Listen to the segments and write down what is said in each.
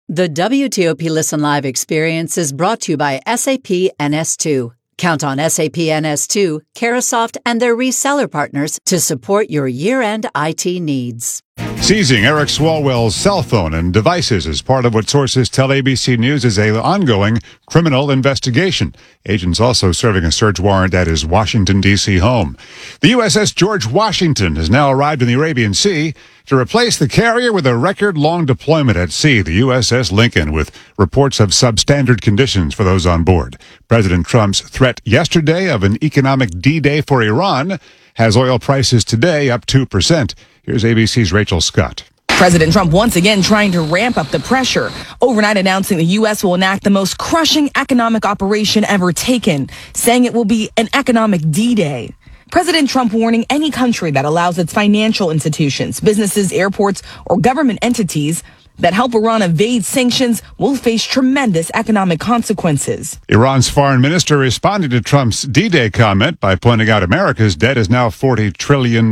The WTOP Listen Live experience is brought to you by SAP NS2. Count on SAP NS2, Carahsoft, and their reseller partners to support your year-end IT needs. Seizing Eric Swalwell's cell phone and devices is part of what sources tell ABC News is an ongoing criminal investigation. Agents also serving a search warrant at his Washington, D.C. home. The USS George Washington has now arrived in the Arabian Sea to replace the carrier with a record-long deployment at sea, the USS Lincoln, with reports of substandard conditions for those on board. President Trump's threat yesterday of an economic D-Day for Iran has oil prices today up 2%. Here's ABC's Rachel Scott. President Trump once again trying to ramp up the pressure, overnight announcing the U.S. will enact the most crushing economic operation ever taken, saying it will be an economic D-Day. President Trump warning any country that allows its financial institutions, businesses, airports, or government entities that help Iran evade sanctions will face tremendous economic consequences. Iran's foreign minister responded to Trump's D-Day comment by pointing out America's debt is now $40 trillion.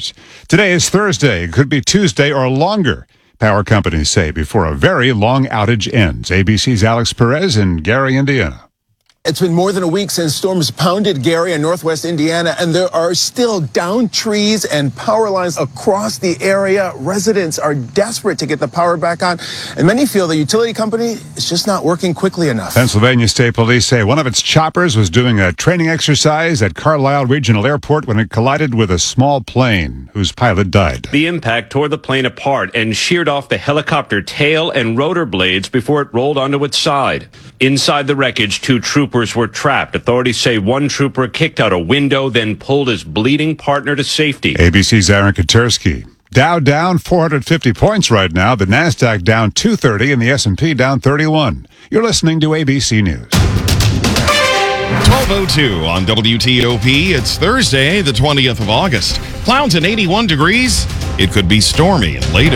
Today is Thursday. It could be Tuesday or longer, power companies say, before a very long outage ends. ABC's Alex Perez in Gary, Indiana. It's been more than a week since storms pounded Gary and northwest Indiana, and there are still downed trees and power lines across the area. Residents are desperate to get the power back on, and many feel the utility company is just not working quickly enough. Pennsylvania State Police say one of its choppers was doing a training exercise at Carlisle Regional Airport when it collided with a small plane whose pilot died. The impact tore the plane apart and sheared off the helicopter tail and rotor blades before it rolled onto its side. Inside the wreckage, two troopers were trapped. Authorities say one trooper kicked out a window, then pulled his bleeding partner to safety. ABC's Aaron Katersky. Dow down 450 points right now. The NASDAQ down 230 and the S&P down 31. You're listening to ABC News. 12:02 on WTOP. It's Thursday, the 20th of August. Clouds at 81 degrees. It could be stormy later.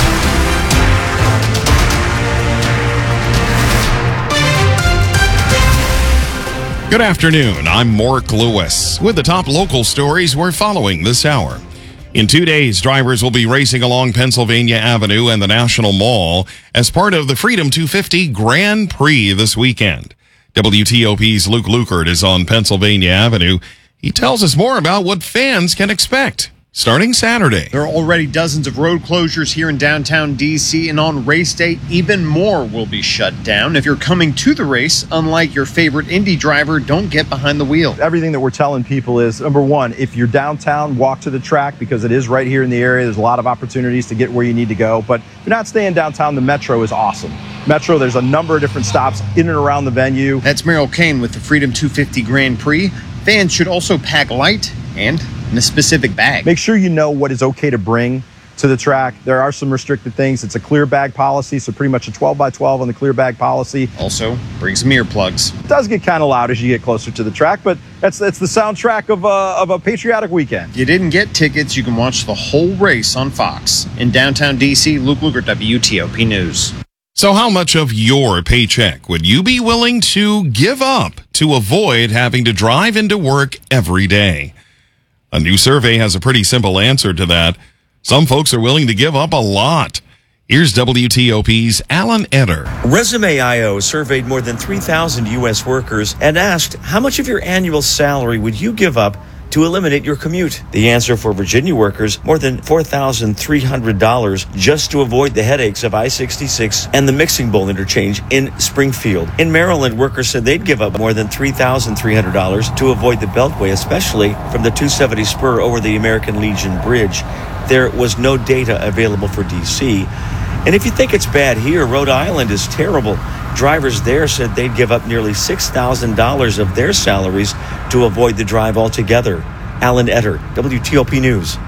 Good afternoon. I'm Mark Lewis with the top local stories we're following this hour. In 2 days, drivers will be racing along Pennsylvania Avenue and the National Mall as part of the Freedom 250 Grand Prix this weekend. WTOP's Luke Lukert is on Pennsylvania Avenue. He tells us more about what fans can expect starting Saturday. There are already dozens of road closures here in downtown D.C., and on race day, even more will be shut down. If you're coming to the race, unlike your favorite Indy driver, don't get behind the wheel. Everything that we're telling people is, number one, if you're downtown, walk to the track because it is right here in the area. There's a lot of opportunities to get where you need to go. But if you're not staying downtown, the Metro is awesome. Metro, there's a number of different stops in and around the venue. That's Merrill Kane with the Freedom 250 Grand Prix. Fans should also pack light and in a specific bag. Make sure you know what is okay to bring to the track. There are some restricted things. It's a clear bag policy, so pretty much a 12 by 12 on the clear bag policy. Also, bring some earplugs. It does get kind of loud as you get closer to the track, but that's the soundtrack of a patriotic weekend. If you didn't get tickets, you can watch the whole race on Fox. In downtown D.C., Luke Lukert, WTOP News. So how much of your paycheck would you be willing to give up to avoid having to drive into work every day? A new survey has a pretty simple answer to that. Some folks are willing to give up a lot. Here's WTOP's Alan Eder. Resume.io surveyed more than 3,000 U.S. workers and asked, how much of your annual salary would you give up to eliminate your commute? The answer for Virginia workers, more than $4,300 just to avoid the headaches of I-66 and the Mixing Bowl interchange in Springfield. In Maryland, workers said they'd give up more than $3,300 to avoid the Beltway, especially from the 270 spur over the American Legion Bridge. There was no data available for D.C. And if you think it's bad here, Rhode Island is terrible. Drivers there said they'd give up nearly $6,000 of their salaries to avoid the drive altogether. Alan Eder, WTOP News.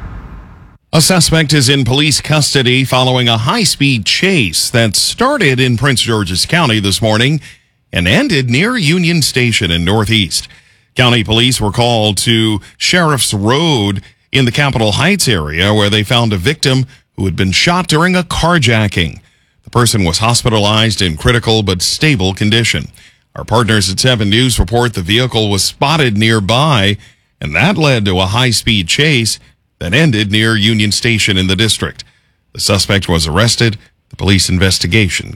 A suspect is in police custody following a high-speed chase that started in Prince George's County this morning and ended near Union Station in Northeast. County police were called to Sheriff's Road in the Capitol Heights area where they found a victim who had been shot during a carjacking. The person was hospitalized in critical but stable condition. Our partners at 7 News report the vehicle was spotted nearby, and that led to a high-speed chase that ended near Union Station in the district. The suspect was arrested. The police investigation